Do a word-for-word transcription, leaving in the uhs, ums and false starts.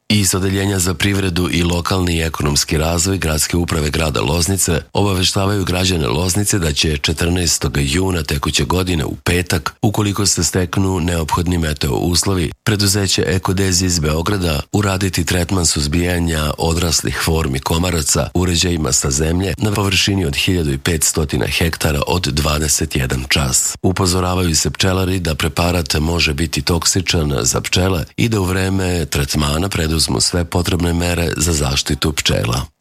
Iz Odeljenja za privredu i lokalni i ekonomski razvoj Gradske uprave grada Loznice obaveštavaju građane Loznice da će četrnaestog juna tekuće godine u petak, ukoliko se steknu neophodni meteo uslovi, preduzeće Ekodezi iz Beograda uraditi tretman suzbijanja odraslih formi komaraca uređajima sa zemlje na površini od hiljadu petsto hektara od dvadeset jedan čas. Upozoravaju se pčelari da preparat može biti toksičan za pčele i da u vreme tretmana preduzmu sve potrebne mere za zaštitu pčela.